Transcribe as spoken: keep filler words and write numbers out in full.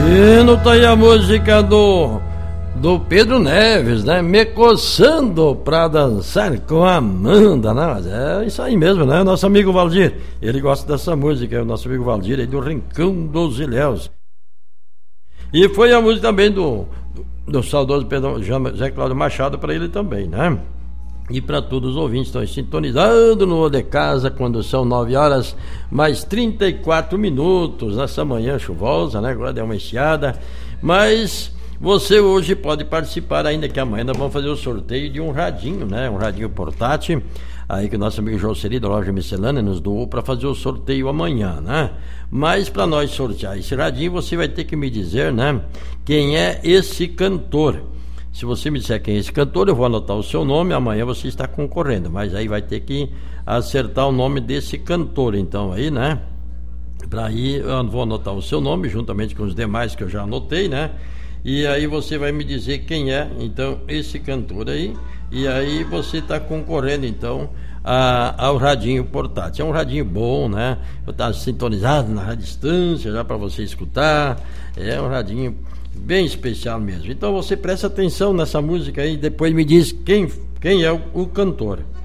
E não tá aí a música do do Pedro Neves, né? Me coçando pra dançar com a Amanda, né? Mas é isso aí mesmo, né? Nosso amigo Valdir, ele gosta dessa música, é o nosso amigo Valdir aí do Rincão dos Ilhéus. E foi a música também do, do, do saudoso Pedro José Cláudio Machado para ele também, né? E para todos os ouvintes que estão sintonizando no de casa quando são nove horas mais trinta e quatro minutos nessa manhã chuvosa, né? Agora deu uma estiada, mas você hoje pode participar ainda, que amanhã nós vamos fazer o sorteio de um radinho, né? Um radinho portátil aí que o nosso amigo João Seri da Loja Miscelânea nos doou para fazer o sorteio amanhã, né? Mas para nós sortear esse radinho você vai ter que me dizer, né? Quem é esse cantor. Se você me disser quem é esse cantor, eu vou anotar o seu nome, amanhã você está concorrendo, mas aí vai ter que acertar o nome desse cantor, então aí, né? Para aí eu vou anotar o seu nome, juntamente com os demais que eu já anotei, né? E aí você vai me dizer quem é, então, esse cantor aí, e aí você está concorrendo, então, a, ao radinho portátil. É um radinho bom, né? Está sintonizado na distância, já para você escutar, é um radinho bem especial mesmo. Então você presta atenção nessa música aí, depois me diz quem, quem é o, o cantor.